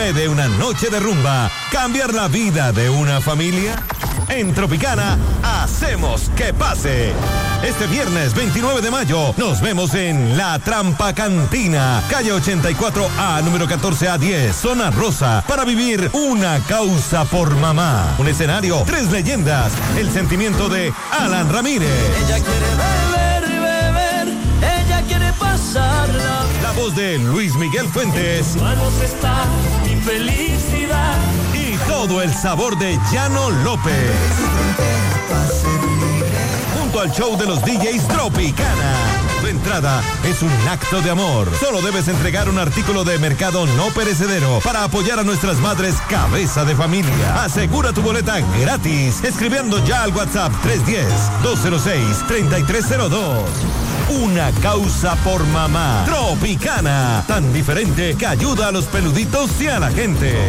gourmet de una noche de rumba, cambiar la vida de una familia. En Tropicana, hacemos que pase. Este viernes 29 de mayo, nos vemos en La Trampa Cantina, calle 84A, número 14A10, zona rosa, para vivir una causa por mamá. Un escenario, 3 leyendas, el sentimiento de Alan Ramírez. Ella quiere beber y beber, ella quiere pasarla. La voz de Luis Miguel Fuentes. Manos está mi felicidad. Y todo el sabor de Llano López. Junto al show de los DJs Tropicana. Tu entrada es un acto de amor. Solo debes entregar un artículo de mercado no perecedero para apoyar a nuestras madres cabeza de familia. Asegura tu boleta gratis escribiendo ya al WhatsApp 310-206-3302. Una causa por mamá. Tropicana, tan diferente que ayuda a los peluditos y a la gente.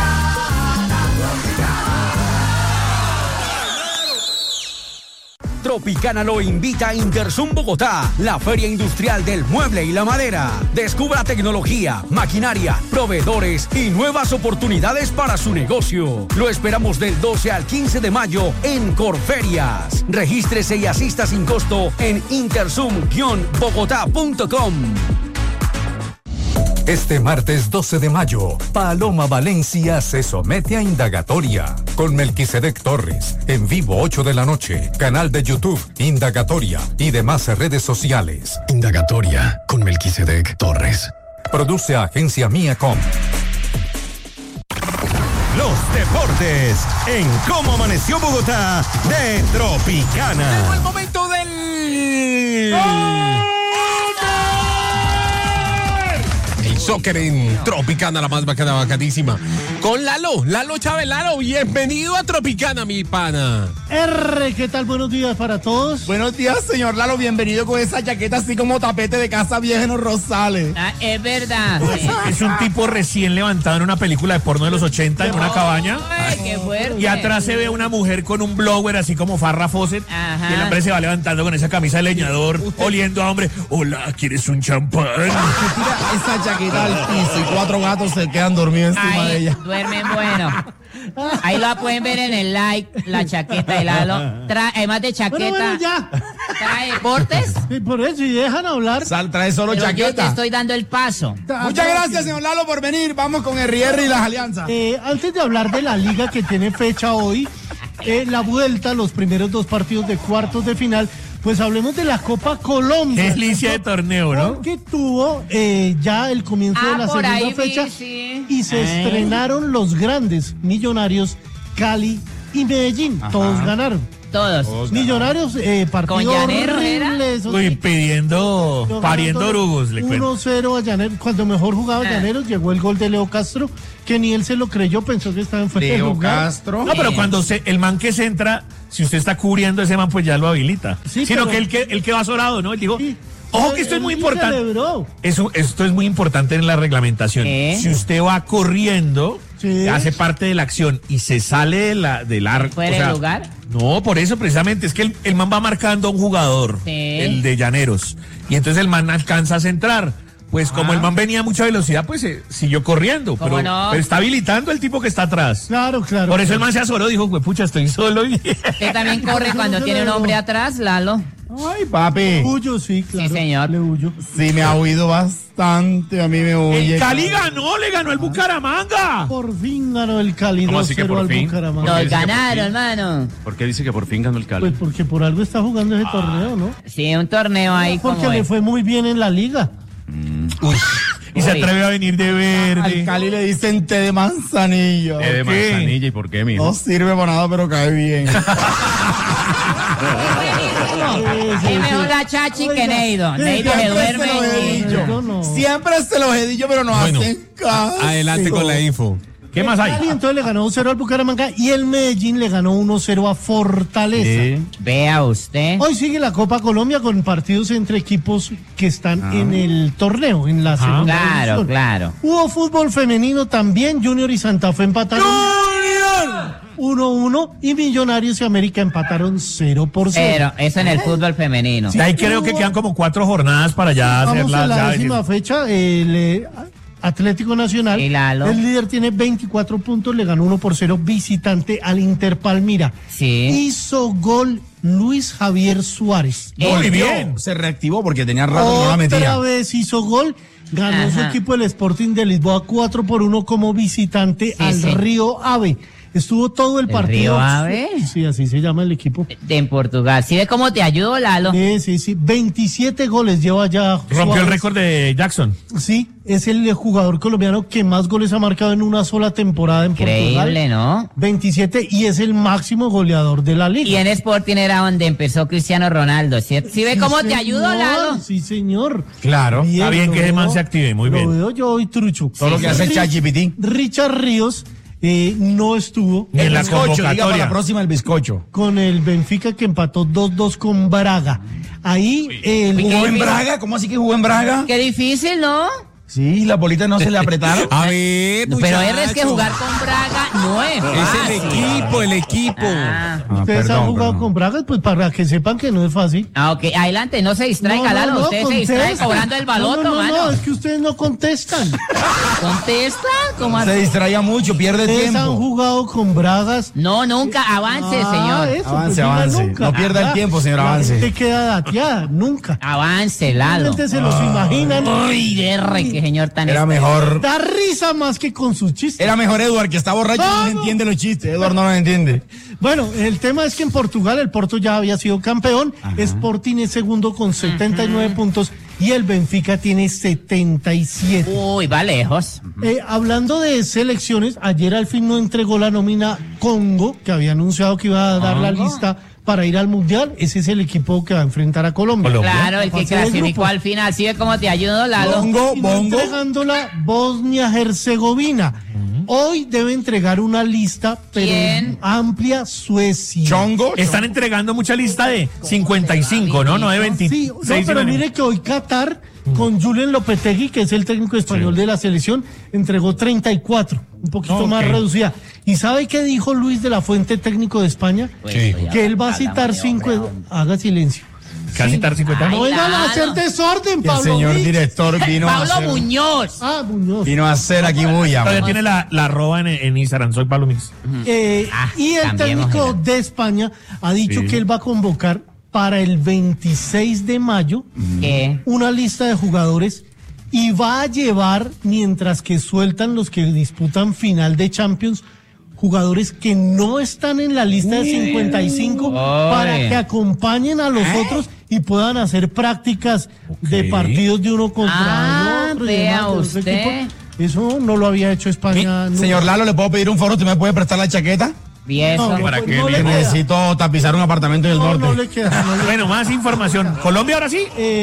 Tropicana lo invita a Intersum Bogotá, la feria industrial del mueble y la madera. Descubra tecnología, maquinaria, proveedores y nuevas oportunidades para su negocio. Lo esperamos del 12 al 15 de mayo en Corferias. Regístrese y asista sin costo en intersum-bogotá.com. Este martes 12 de mayo, Paloma Valencia se somete a indagatoria con Melquisedec Torres, en vivo 8 de la noche, canal de YouTube, Indagatoria y demás redes sociales. Indagatoria con Melquisedec Torres. Produce Agencia Miacom. Los deportes en Cómo Amaneció Bogotá de Tropicana. Llegó el momento del... Soccer en Tropicana, la más bacadísima. Con Lalo Chávez. Lalo, bienvenido a Tropicana, mi pana. ¿Qué tal? Buenos días para todos. Buenos días, señor Lalo, bienvenido con esa chaqueta así como tapete de casa vieja en los Rosales. Ah, es verdad. Es un tipo recién levantado en una película de porno de los 80 en una cabaña. Ay, qué fuerte. Y atrás se ve una mujer con un blower así como Farrah Fawcett. Ajá. Y el hombre se va levantando con esa camisa de leñador, oliendo a hombre. Hola, ¿quieres un champán? Esa chaqueta al piso y 4 gatos se quedan dormidos encima de ella. Duermen bueno. Ahí la pueden ver en el like, la chaqueta de Lalo. Además de chaqueta. Bueno, ya. ¿Trae deportes? Sí, por eso, y dejan hablar. Trae solo Pero chaqueta. yo te estoy dando el paso. Muchas gracias, señor Lalo, por venir. Vamos con el R y las alianzas. Antes de hablar de la liga que tiene fecha hoy, la vuelta, los primeros 2 partidos de cuartos de final, pues hablemos de la Copa Colombia. Qué delicia de torneo, ¿no? Porque tuvo ya el comienzo de la segunda fecha y se estrenaron los grandes Millonarios, Cali y Medellín. Ajá. Todos ganaron. Todos. Millonarios, partido horrible. Uy, pariendo orugos, le cuento. 1-0 a Llaneros. Cuando mejor jugaba Llaneros, llegó el gol de Leo Castro, que ni él se lo creyó, pensó que estaba en fuera de lugar. Leo Castro. No, pero cuando el man que se entra, si usted está cubriendo ese man, pues ya lo habilita. Sí, sino que el que va sobrado, ¿no? Él dijo... Sí. Ojo que esto es muy importante. Esto es muy importante en la reglamentación. Si usted va corriendo, hace parte de la acción y se sale del arco. ¿Fuera de lugar? No, por eso precisamente. Es que el man va marcando a un jugador, el de Llaneros. Y entonces el man alcanza a centrar. Pues como el man venía a mucha velocidad, pues siguió corriendo. Pero está habilitando el tipo que está atrás. Claro. Por eso el man se azoró, dijo, pues pucha, estoy solo. Usted también corre cuando tiene un hombre atrás, Lalo. Ay, papi. Huyo, sí, claro. Sí, señor. Le huyo. Sí, me ha oído bastante, a mí me huye. El Cali ganó, le ganó el Bucaramanga. Por fin ganó el Cali 2-0 al Bucaramanga. Nos ganaron, hermano. ¿Por qué dice que por fin ganó el Cali? Pues porque por algo está jugando ese torneo, ¿no? Sí, un torneo ahí. Porque le fue muy bien en la liga. Uy. Y se atreve a venir de verde. Al Cali le dicen té de manzanilla. Té de manzanilla, ¿y por qué, mijo? No sirve para nada, pero cae bien. Es mejor la Chachi que Neido. Neido se duerme. Siempre se los he dicho, pero no hacen caso. Adelante con la info. ¿Qué más hay? Cali entonces le ganó 1-0 al Bucaramanga y el Medellín le ganó 1-0 a Fortaleza. Vea usted. Hoy sigue la Copa Colombia con partidos entre equipos que están en el torneo, en la segunda división. Claro. Hubo fútbol femenino también, Junior y Santa Fe empataron 1-1 y Millonarios y América empataron 0-0. Pero eso en el fútbol femenino. Sí, ahí creo que quedan como 4 jornadas para ya hacer la décima fecha. Atlético Nacional. El líder tiene 24 puntos, le ganó 1-0 visitante al Inter Palmira. Sí. Hizo gol Luis Javier Suárez. Muy bien. Se reactivó porque tenía rato que no la metía. Otra vez hizo gol. Ganó su equipo el Sporting de Lisboa 4-1 como visitante al Río Ave. Estuvo todo el partido. ¿Río Ave? Sí, así se llama el equipo. En Portugal. ¿Sí ve cómo te ayudo, Lalo? Sí. 27 goles lleva ya. Rompió el récord de Jackson. Sí, es el jugador colombiano que más goles ha marcado en una sola temporada en Portugal. Increíble, ¿no? 27 y es el máximo goleador de la liga. Y en Sporting era donde empezó Cristiano Ronaldo, ¿cierto? ¿Sí ve cómo te ayudo, Lalo? Sí, señor. Claro. Está bien que ese man se active, muy bien. Lo veo yo hoy, trucho. Todo lo que hace ChatGPT. Richard Ríos no estuvo en la convocatoria. Diga para la próxima el bizcocho. Con el Benfica que empató 2-2 con Braga. Ahí ¿Jugó en Braga? ¿Cómo así que jugó en Braga? Qué difícil, ¿no? Sí, las bolitas no se le apretaron. A ver, pero es que jugar con Braga no es fácil. Es el equipo. Ustedes han jugado con Braga, pues para que sepan que no es fácil. Ok, adelante, no se distraiga, Lalo. Usted se distrae cobrando el baloto, mano. No, es que ustedes no contestan. ¿Contestan? ¿Cómo así? Se distraía mucho, pierde tiempo. ¿Ustedes han jugado con Bragas? No, nunca. Avance, señor. Eso, avance. Nunca. No pierda el tiempo, señor, avance. Te queda dateada, nunca. Avance, Lalo. Realmente se los imaginan. Uy, qué señor tan Era mejor. Da risa más que con sus chistes. Era mejor Eduard, que está borracho y no entiende los chistes. Eduard no los entiende. Bueno, el tema es que en Portugal el Porto ya había sido campeón. Sporting es segundo con 79 puntos y el Benfica tiene 77. Uy, va lejos. Hablando de selecciones, ayer al fin no entregó la nómina Congo, que había anunciado que iba a dar la lista para ir al Mundial. Ese es el equipo que va a enfrentar a Colombia. Claro, el que clasificó al final. ¿Sí ve cómo te ayudo, Lalo? Bongo. Entregándola Bosnia-Herzegovina. Hoy debe entregar una lista, pero amplia, Suecia. Chongo. Están entregando mucha lista de 55, ¿no? No de 26. Sí, no, pero mire que hoy Qatar, con Julen Lopetegui, que es el técnico español de la selección, entregó 34, un poquito más reducida. ¿Y sabe qué dijo Luis de la Fuente, técnico de España? Que él va a citar 5. Haga silencio. ¿Qué va a citar 50? No vengan a hacer desorden, Pablo. El señor director vino a hacer... Muñoz. Muñoz. Vino a hacer aquí bulla. Todavía tiene la arroba en Instagram, soy Pablo Mix. Y el técnico de España ha dicho que él va a convocar para el 26 de mayo una lista de jugadores y va a llevar, mientras que sueltan los que disputan final de Champions, jugadores que no están en la lista de 55 para que acompañen a los otros y puedan hacer prácticas de partidos de uno contra otro. Vea usted. Eso no lo había hecho España. Señor Lalo, ¿le puedo pedir un favor? ¿Usted me puede prestar la chaqueta? Bien, ¿para qué? Necesito tapizar un apartamento en el norte. No le queda. Bueno, más información. ¿Colombia ahora sí?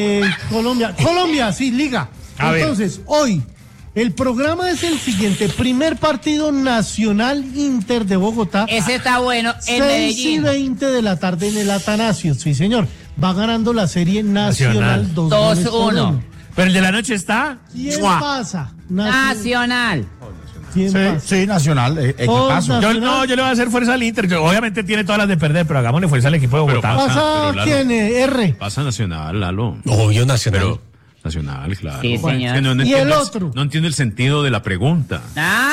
Colombia, sí, Liga. Entonces, hoy el programa es el siguiente: primer partido Nacional Inter de Bogotá. Ese está bueno, en 6:20 de la tarde en el Atanasio. Sí, señor. Va ganando la serie Nacional 2-1. Pero el de la noche está. ¿Quién pasa? Nacional. ¿Quién pasa? Sí, Nacional. Equipazo. Yo le voy a hacer fuerza al Inter. Obviamente tiene todas las de perder, pero hagámosle fuerza al equipo de Bogotá. ¿Pasa quién? R. Pasa Nacional, Lalo. Obvio, Nacional. Pero Nacional, claro. Sí, señor. Es que no ¿Y el otro? No entiendo el sentido de la pregunta.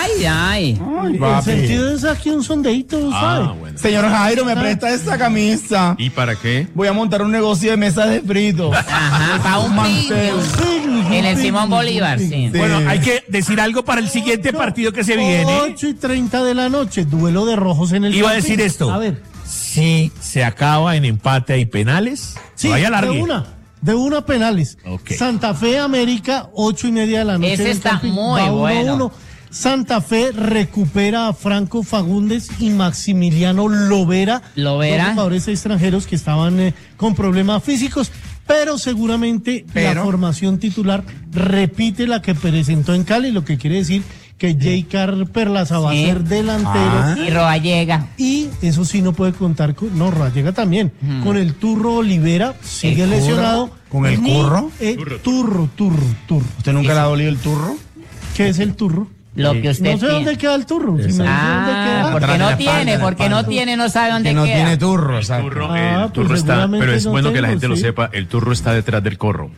Ay. El sentido es aquí un sondeíto, ¿sabe? Bueno. Señor Jairo, ¿me presta esta camisa? ¿Y para qué? Voy a montar un negocio de mesas de fritos. Ajá, para un mantel. En el Simón Bolívar, sí. Bueno, hay que decir algo para el siguiente partido que se viene. 8:30 de la noche, duelo de rojos en el Iba a Campín. decir esto. A ver. Si se acaba en empate y penales, Sí, vaya largue. de una penales. Ok. Santa Fe América, 8:30 de la noche. Ese en el está Campín, muy va 1-1. bueno. Santa Fe recupera a Franco Fagundes y Maximiliano Lovera. Dos jugadores extranjeros que estaban con problemas físicos, pero seguramente la formación titular repite la que presentó en Cali, lo que quiere decir que J.Car Perlaza va a ser delantero. Y Roallega. Y eso sí no puede contar con... No, Roallega también. Con el Turro Olivera, sigue lesionado. ¿Con el curro? Turro. ¿Usted nunca le ha dolido el turro? ¿Qué es el turro? Lo que usted no sé dónde queda el turro. Si me dice dónde queda. Porque no tiene, no sabe dónde queda. No tiene turro, El turro está, pero es bueno que la gente lo sepa, el turro está detrás del corro.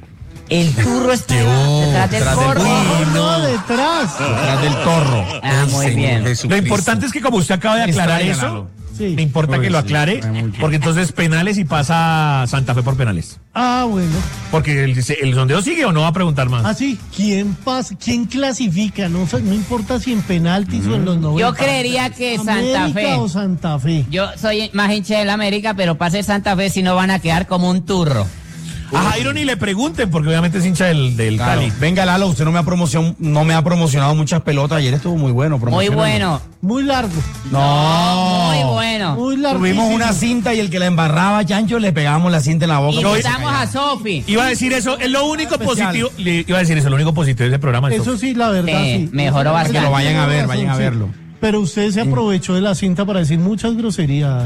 El turro está detrás del corro. No, detrás. Detrás del torro. Ah, muy bien. Lo importante es que como usted acaba de aclarar eso, Sí. me importa que lo aclare, porque entonces penales y pasa Santa Fe por penales. Ah, bueno. Porque el sondeo sigue o no va a preguntar más. Ah, sí. ¿Quién pasa? ¿Quién clasifica? No importa si en penaltis o en los 90. Yo creería que Santa América Fe. o Santa Fe. Yo soy más hincha del América, pero pase Santa Fe si no van a quedar como un turro. A Jairo ni le pregunten, porque obviamente es hincha del Claro. Cali. Venga, Lalo, usted no me ha promocionado muchas pelotas. Ayer estuvo muy bueno. Muy promocioname. bueno. Muy largo. No. Muy bueno. Muy largo. Tuvimos una cinta y el que la embarraba, Chancho, le pegábamos la cinta en la boca. Invitamos a Sofi. Iba a decir eso, es lo único Especial. positivo. Iba a decir eso, lo único positivo de ese programa. Eso sí, la verdad, sí. Mejoró bastante. Que lo vayan a ver, vayan a Sí. verlo. Pero usted se aprovechó de la cinta para decir muchas groserías.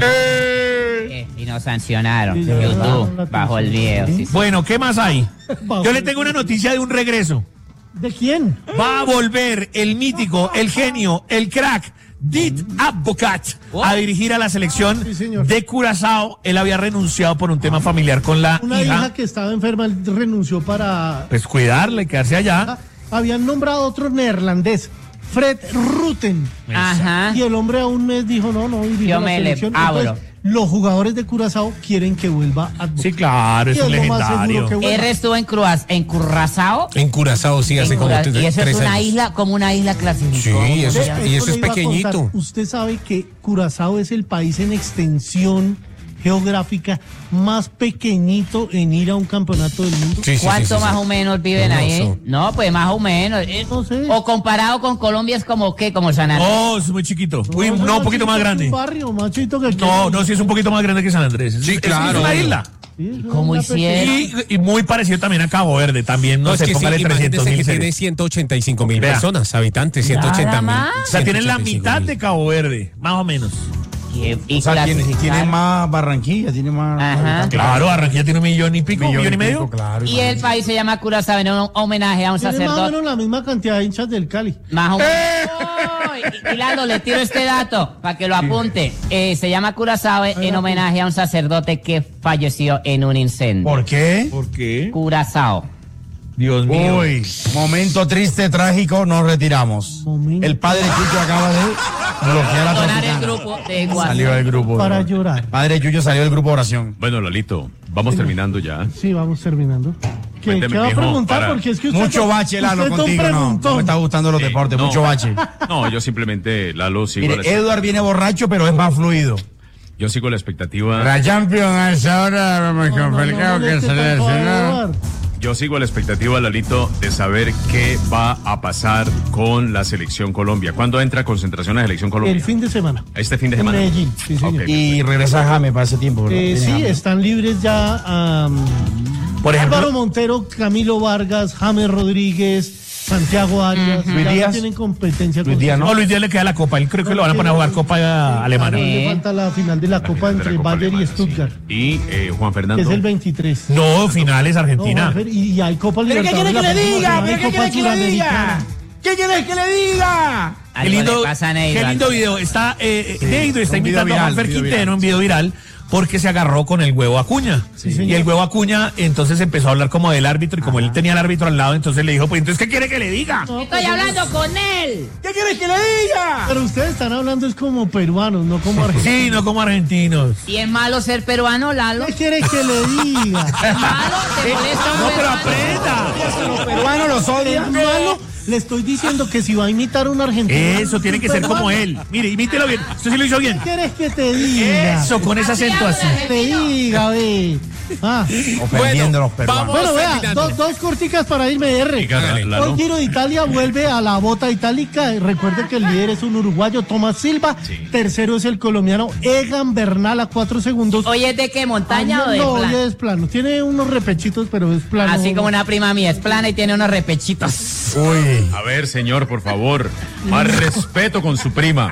Y nos sancionaron. Sí, ya YouTube la bajo el video. Sí, sí. Bueno, ¿qué más hay? Yo le tengo una noticia de un regreso. ¿De quién? Va a volver el mítico, el genio, el crack, Dit Advocat a dirigir a la selección Sí, señor. de Curazao. Él había renunciado por un tema familiar con la Una hija hija. que estaba enferma él renunció para... Pues cuidarle, quedarse allá. Habían nombrado otro neerlandés, Fred Rutten. Ajá. Y el hombre a un mes dijo, no, dirijo Yo la me le selección. abro. Entonces, los jugadores de Curazao quieren que vuelva a... Sí, claro, es Y un es lo más seguro legendario. que vuelva. R estuvo en Curazao. En Curazao, sí, hace En como Curazao. Y eso es 3 una años. isla, como una isla clasificó. Sí, eso es- Esto y eso le es iba a pequeñito. contar. Usted sabe que Curazao es el país en extensión geográfica más pequeñito en ir a un campeonato del mundo. Sí, sí, sí, ¿Cuánto sí, sí. más o menos viven No, ahí? eso. No, pues más o menos. No sé. O comparado con Colombia es como ¿qué? Como San Andrés. Oh, es muy chiquito. Uy, eso no, un poquito más es grande. Un barrio más chiquito que aquí. No, sí es un poquito más grande que San Andrés. Sí, claro. Es una isla. Sí, es ¿Cómo una hicieron? Y muy parecido también a Cabo Verde. También no, No, es se que sí, póngale 300 imagínese mil. que tiene 185.000 Vea. personas, habitantes, 180.000. más. O sea, tienen la mitad de Cabo Verde, más o menos. Y O sea, tiene clasificaron. más Barranquilla, tiene más... Ajá. Claro, Barranquilla tiene 1,5 millones, Millón y medio. pico, claro. Y el país se llama Curazao en un homenaje a un Tiene más o sacerdote. menos la misma cantidad de hinchas del Cali. Más o menos. Y Lalo, le tiro este dato para que lo apunte. Se llama Curazao en homenaje a un sacerdote que falleció en un incendio. ¿Por qué? ¿Por qué? Curazao. Dios mío. Uy, momento triste, trágico, nos retiramos. Momento. El padre Chucho acaba de bloquear a Donar el Tropicana. grupo de WhatsApp. Salió del grupo. Para llorar. Padre Chucho salió del grupo de oración. Bueno, Lalito, vamos terminando ya. Sí, vamos terminando. ¿Qué Cuénteme, va a viejo, preguntar? para- Porque es que usted... Mucho bache, Lalo, usted es un contigo, no. preguntón. No me está gustando los deportes, no. mucho bache. No, yo simplemente, Lalo, sigo Mire, Edward viene borracho, pero es más fluido. yo sigo la expectativa. La Champions a esa hora más No, no, complicado no que moleste, se por favor, Eduard. Yo sigo a la expectativa, Lalito, de saber qué va a pasar con la selección Colombia. ¿Cuándo entra concentración a la selección Colombia? El fin de semana. Este fin de En semana. Medellín, sí, señor. Ok. Y regresa James para ese tiempo, ¿verdad? Tiene Sí, James. están libres ya Por ejemplo- Álvaro Montero, Camilo Vargas, James Rodríguez, Santiago Arias. Luis ya Díaz. tienen competencia. Luis con Díaz, No, Luis Díaz le queda la copa. Él creo que lo van a poner a jugar copa alemana. Le falta la final de la Copa final de la entre Copa Bayer y alemana, sí. Stuttgart, Y Juan que Fernando. es el 23. No, finales No, Argentina. Juanfer, y hay Copa ¿Pero qué Libertadores. quiere que le la diga? próxima ¿Pero qué semana, hay quiere Copa que le diga? Suramericana. ¿Qué quieres que le diga? Qué Algo lindo, le pasa a Neido, qué lindo algo. video. Está, Neido está un video invitando a viral, Juanfer video Quintero, viral. un video viral, porque se agarró con el huevo Acuña. señor. Y el huevo Acuña entonces empezó a hablar como del árbitro, y como él tenía al árbitro al lado, entonces le dijo, pues entonces, ¿qué quiere que le diga? Estoy hablando con él. ¿Qué quieres que le diga? Pero ustedes están hablando es como peruanos, no como argentinos. Sí, no como argentinos. ¿Y es malo ser peruano, Lalo? ¿Qué quiere que le diga? ¿Es malo? ¿Te molesta un No, pero peruano? aprenda. Los peruanos los odian. Hermano, le estoy diciendo que si va a imitar a un argentino. Eso tiene que ser como él. Mire, imítelo bien. Usted sí lo hizo bien. ¿Qué quieres que te diga? Eso, con ese acento así. Te diga, ve. Ah. Ofendiendo a los peruanos. Bueno, vea, terminando. dos corticas para irme de R. Hágale, Lalo. Hoy Giro de Italia vuelve a la bota itálica. Recuerde que el líder es un uruguayo, Tomás Silva. Tercero es el colombiano Egan Bernal a 4 segundos. Oye, ¿es de qué? ¿Montaña o de No, plano? ya es plano. Tiene unos repechitos, pero es plano. Así como una prima mía, es plana y tiene unos repechitos. Uy. A ver, señor, por favor. Más respeto con su prima.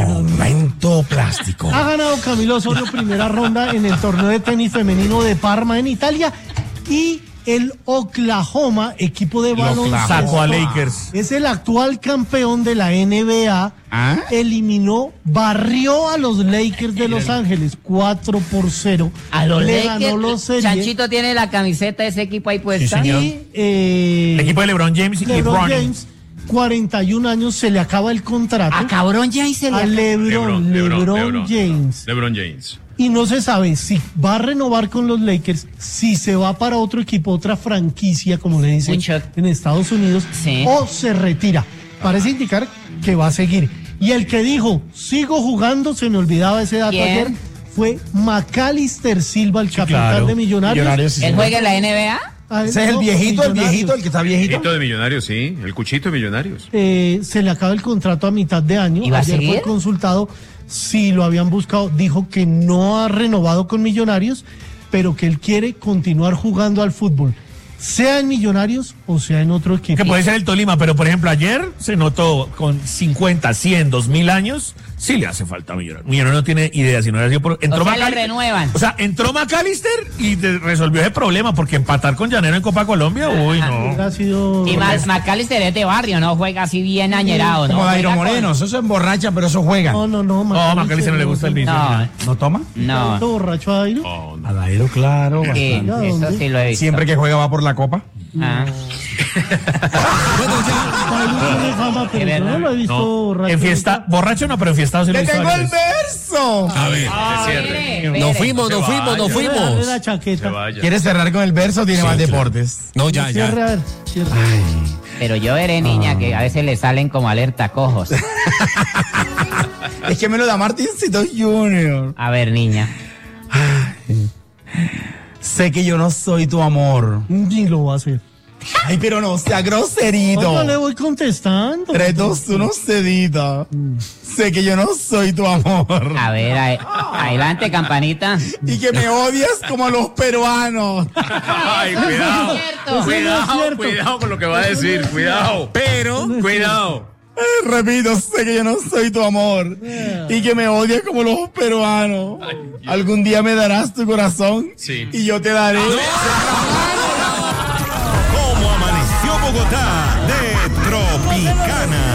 Momento plástico. Ha ganado Camilo Osorio primera ronda en el torneo de tenis femenino de Parma en Italia y El Oklahoma, equipo de baloncesto, sacó a Lakers. es el actual campeón de la NBA. Barrió a los Lakers de Los Ángeles 4-0. A los Le Lakers. ganó los series. Chanchito tiene la camiseta de ese equipo ahí puesta. Sí, señor. Y, El equipo de LeBron James y LeBron Bronny. James, 41 años, se le acaba el contrato. A cabrón James se le a LeBron James. LeBron James. Y no se sabe si va a renovar con los Lakers, si se va para otro equipo, otra franquicia, como le dicen en Estados Unidos, o se retira. Parece indicar que va a seguir. Y el que dijo, sigo jugando, se me olvidaba ese dato ayer, fue Macalister Silva, el capitán de Millonarios. ¿Él juega en la NBA? Ese es el viejito, el que está viejito. Cuchito de Millonarios, sí. El cuchito de Millonarios. Se le acaba el contrato a mitad de año. ¿Y va a Ayer seguir? fue consultado si lo habían buscado. Dijo que no ha renovado con Millonarios, pero que él quiere continuar jugando al fútbol, sea en Millonarios o sea en otro equipo. Que puede ser el Tolima, pero por ejemplo ayer se notó con 50, 100, 2000 años, sí le hace falta a Millonarios. Millonarios no tiene idea, si no era sido entró le renuevan. O sea, entró Macalister y resolvió ese problema, porque empatar con Llanero en Copa Colombia, uy, no. Y Macalister es de barrio, ¿no? Juega así bien añerado, ¿no? Como Dairo Moreno, eso se emborracha, pero eso juega. No, Macalister no le gusta el vicio. ¿No toma? No. ¿Está borracho a Dairo? A Dairo, claro. Sí, bastante. eso sí lo he visto. Siempre que juega va por la copa. Pero yo no lo he visto borracho. En fiesta, borracho no, pero en fiestado sí lo he ¡Te visto. tengo el verso! A ver. Nos fuimos. La chaqueta. ¿Quieres cerrar con el verso o tiene más deportes? No, ya. Cierra, a ver, cierra. Pero yo veré, niña, que a veces le salen como alerta cojos. Es que me lo da Martincito Junior. A ver, niña. Sé que yo no soy tu amor. Ni lo va a hacer. Ay, pero no sea groserito. No le voy contestando. 3, 2, 1, cedita. Sé que yo no soy tu amor. A ver, adelante, campanita. Y que me odias como a los peruanos. Ay, cuidado con lo que va a decir, cuidado. Pero, cuidado. Repito, sé que yo no soy tu amor. Y que me odias como los peruanos. Algún día me darás tu corazón. Sí. Y yo te daré. ¿Cómo amaneció Bogotá de Tropicana?